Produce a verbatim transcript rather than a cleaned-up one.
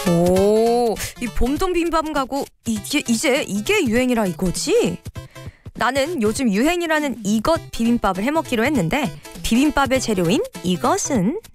오, 이 봄동 비빔밥 가고 이게 이제 이게 유행이라 이거지? 나는 요즘 유행이라는 이것 비빔밥을 해먹기로 했는데 비빔밥의 재료인 이것은